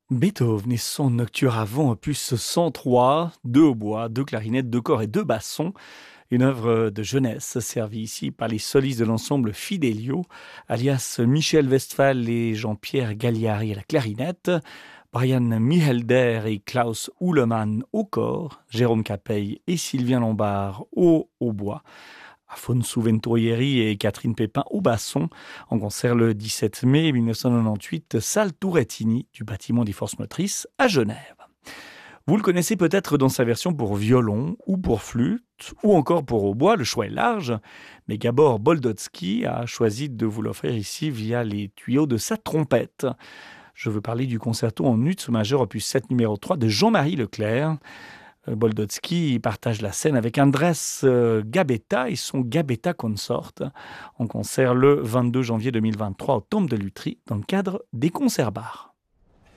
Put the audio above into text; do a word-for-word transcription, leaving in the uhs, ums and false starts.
Beethoven et son Nocturne à vent opus cent trois, deux hautbois, deux clarinettes, deux corps et deux bassons. Une œuvre de jeunesse servie ici par les solistes de l'ensemble Fidelio, alias Michel Westphal et Jean-Pierre Gagliari à la clarinette, Brian Mihelder et Klaus Uhlemann au corps, Jérôme Capeille et Sylvain Lombard au hautbois, Afonso Venturieri et Catherine Pépin au basson, en concert le dix-sept mai mille neuf cent quatre-vingt-dix-huit, salle Tourettini du bâtiment des Forces Motrices à Genève. Vous le connaissez peut-être dans sa version pour violon ou pour flûte ou encore pour hautbois, le choix est large, mais Gabor Boldotsky a choisi de vous l'offrir ici via les tuyaux de sa trompette. Je veux parler du concerto en ut majeur opus sept numéro trois de Jean-Marie Leclerc. Boldotsky partage la scène avec Andrés Gabetta et son Gabetta Consort en concert le vingt-deux janvier deux mille vingt-trois au Temple de Lutry dans le cadre des concerts bars.